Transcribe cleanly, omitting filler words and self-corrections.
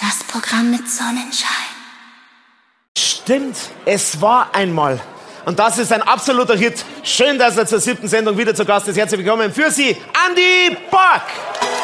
Das Programm mit Sonnenschein. Stimmt, es war einmal. Und das ist ein absoluter Hit. Schön, dass er zur 7. Sendung wieder zu Gast ist. Herzlich willkommen für Sie, Andi Borg.